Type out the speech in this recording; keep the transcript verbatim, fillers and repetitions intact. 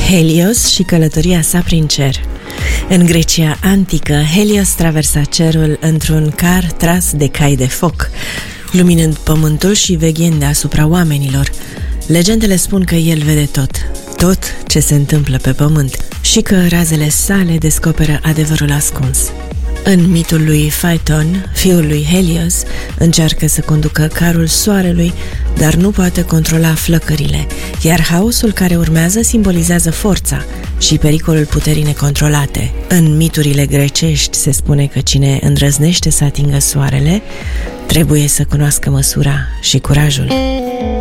Helios și călătoria sa prin cer. În Grecia antică, Helios traversa cerul într-un car tras de cai de foc, luminând pământul și veghind asupra oamenilor. Legendele spun că el vede tot, tot ce se întâmplă pe pământ și că razele sale descoperă adevărul ascuns. În mitul lui Phaeton, fiul lui Helios încearcă să conducă carul soarelui, dar nu poate controla flăcările, iar haosul care urmează simbolizează forța și pericolul puterii necontrolate. În miturile grecești se spune că cine îndrăznește să atingă soarele trebuie să cunoască măsura și curajul.